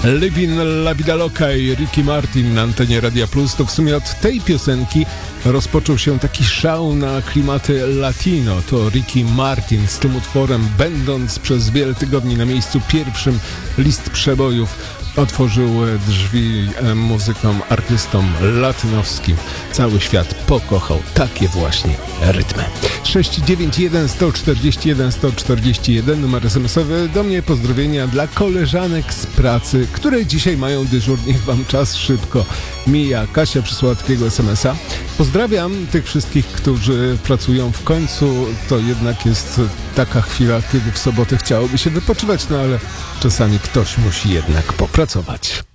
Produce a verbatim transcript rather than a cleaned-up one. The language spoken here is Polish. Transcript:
Livin La Vida Loca i Ricky Martin na antenie Radia Plus. To w sumie od tej piosenki rozpoczął się taki szał na klimaty latino. To Ricky Martin z tym utworem, będąc przez wiele tygodni na miejscu pierwszym list przebojów, otworzył drzwi muzykom, artystom latynowskim. Cały świat pokochał takie właśnie rytmy. sześć dziewięć jeden sto czterdzieści jeden sto czterdzieści jeden, numer es em esowy do mnie. Pozdrowienia dla koleżanek z pracy, które dzisiaj mają dyżur. Niech wam czas szybko mija. Kasia przysłała takiego es em esa. Pozdrawiam tych wszystkich, którzy pracują. W końcu to jednak jest taka chwila, kiedy w sobotę chciałoby się wypoczywać, no ale czasami ktoś musi jednak popracować.